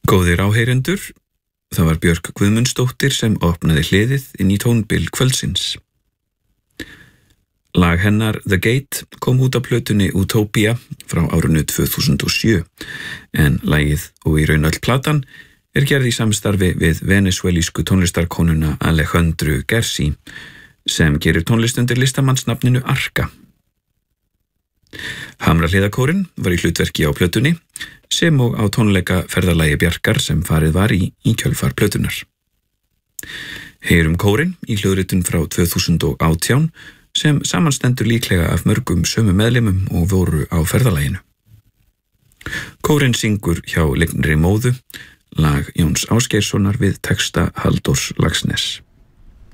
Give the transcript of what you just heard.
Góðir áheyrendur, það var Björk Guðmundsdóttir sem opnaði hliðið inn í tónbil kvöldsins. Lag hennar The Gate kom út á plötunni Utopia frá árinu 2007, en lagið og í raun öll platan gerð í samstarfi við venezuelísku tónlistarkonuna Alejandro Gersi, sem gerir tónlist undir listamannsnafninu Arca. Hamrahliðakórinn var í hlutverki á plötunni, sem og á tónleika ferðalagi Bjarkar sem farið var í kjölfar plötunar. Heyrum kórinn í hljóðritun frá 2018 sem samanstendur líklega af mörgum sömu meðlimum og voru á ferðalaginu. Kórinn syngur hjá Leiknri móðu, lag Jóns Ásgeirssonar við texta Halldórs Laxness.